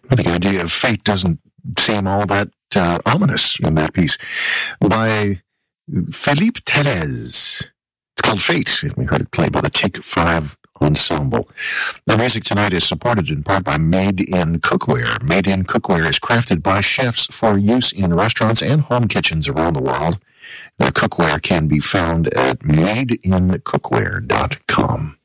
The idea of fate doesn't seem all that ominous in that piece by Philippe Telez. It's called Fate, and we heard it played by the Take 5 Ensemble. The music tonight is supported in part by Made in Cookware. Made in Cookware is crafted by chefs for use in restaurants and home kitchens around the world. Their cookware can be found at madeincookware.com.